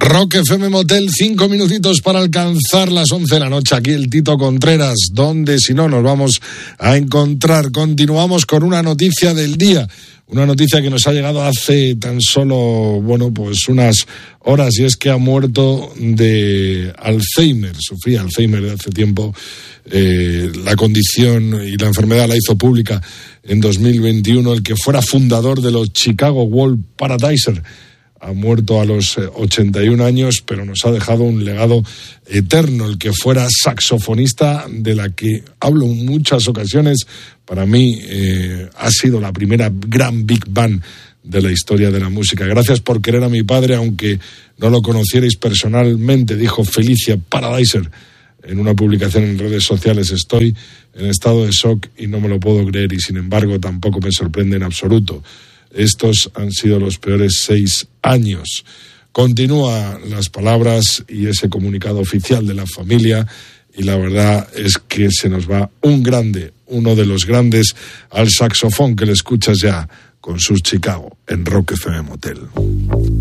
Rock FM Motel, 5 minutitos para alcanzar las 11 de la noche. Aquí el Tito Contreras, donde si no nos vamos a encontrar. Continuamos con una noticia del día. Una noticia que nos ha llegado hace tan solo, unas horas, y es que ha muerto de Alzheimer. Sufría Alzheimer de hace tiempo. La condición y la enfermedad la hizo pública en 2021 el que fuera fundador de los Chicago World Paradiser. Ha muerto a los 81 años, pero nos ha dejado un legado eterno, el que fuera saxofonista, de la que hablo en muchas ocasiones. Para mí ha sido la primera gran big band de la historia de la música. Gracias por querer a mi padre, aunque no lo conocierais personalmente, dijo Felicia Paradiser en una publicación en redes sociales. Estoy en estado de shock y no me lo puedo creer, y sin embargo tampoco me sorprende en absoluto. Estos han sido los peores 6 años. Continúan las palabras y ese comunicado oficial de la familia, y la verdad es que se nos va un grande, uno de los grandes al saxofón, que le escuchas ya con sus Chicago en Rock FM Motel.